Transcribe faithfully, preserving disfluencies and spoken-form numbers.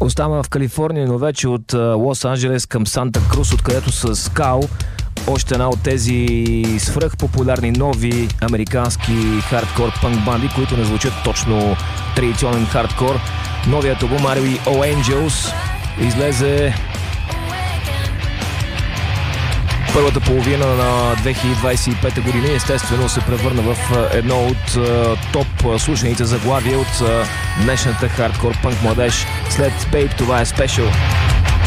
Остава в Калифорния, но вече от Лос Анджелес към Санта Крус, откъдето с Скал, още една от тези свръхпопулярни нови американски хардкор пънк банди, които не звучат точно традиционен хардкор. Новият албум R E O Angels излезе първата половина на две хиляди двадесет и пета година и естествено се превърна в едно от топ слушаните заглавия от днешната хардкор пънк младеж. След Babe, това е Special.